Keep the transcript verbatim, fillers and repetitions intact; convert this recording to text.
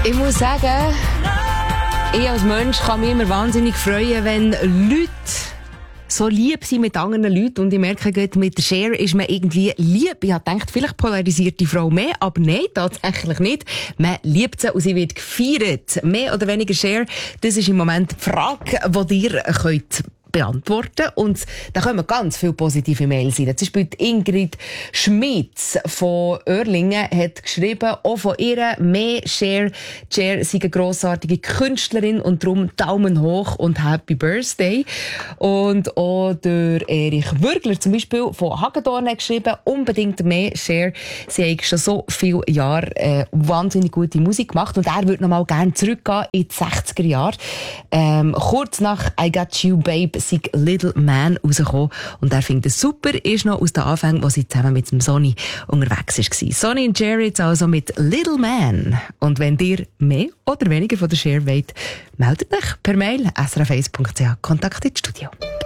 Ich muss sagen, ich als Mensch kann mich immer wahnsinnig freuen, wenn Leute so lieb sind mit anderen Leuten. Und ich merke gerade, mit der Cher ist man irgendwie lieb. Ich habe gedacht, vielleicht polarisiert die Frau mehr, aber nein, tatsächlich nicht. Man liebt sie und sie wird gefeiert. Mehr oder weniger Cher, das ist im Moment die Frage, die ihr könnt beantworten. Und da kommen ganz viele positive Mails rein. Zum Beispiel Ingrid Schmitz von Oerlingen hat geschrieben, auch von ihr mehr Cher. Cher sei eine grossartige Künstlerin und darum Daumen hoch und Happy Birthday. Und auch der Erich Würgler zum Beispiel von Hagedorn hat geschrieben, unbedingt mehr Cher. Sie hat schon so viele Jahre äh, wahnsinnig gute Musik gemacht und er würde noch mal gerne zurückgehen in die sechziger Jahre. Ähm, kurz nach I Got You Babe sei Little Man rausgekommen und er findet es super, ist noch aus den Anfängen, wo sie zusammen mit dem Sonny unterwegs war. Sonny und Jared also mit Little Man. Und wenn ihr mehr oder weniger von der Cher wollt, meldet euch per Mail s r f eins punkt c h. Kontakt ins Studio.